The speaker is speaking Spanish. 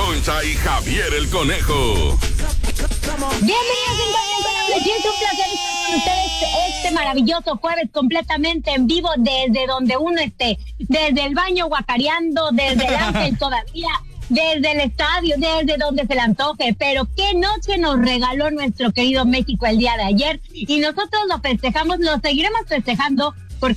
Concha y Javier el Conejo. Bienvenidos es un placer estar con ustedes este maravilloso jueves completamente en vivo desde donde uno esté, desde el baño guacareando, desde el Ángel todavía, desde el estadio, desde donde se le antoje, pero qué noche nos regaló nuestro querido México el día de ayer y nosotros lo festejamos, lo seguiremos festejando